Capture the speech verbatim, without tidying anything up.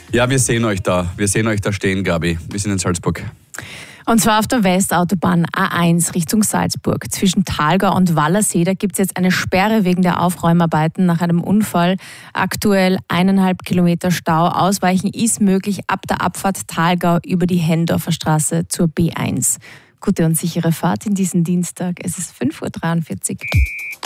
Ja, wir sehen euch da. Wir sehen euch da stehen, Gabi. Wir sind in Salzburg. Und zwar auf der Westautobahn A eins Richtung Salzburg. Zwischen Thalgau und Wallersee, da gibt es jetzt eine Sperre wegen der Aufräumarbeiten nach einem Unfall. Aktuell eineinhalb Kilometer Stau. Ausweichen ist möglich ab der Abfahrt Thalgau über die Hendorfer Straße zur B eins. Gute und sichere Fahrt in diesen Dienstag. Es ist fünf Uhr dreiundvierzig.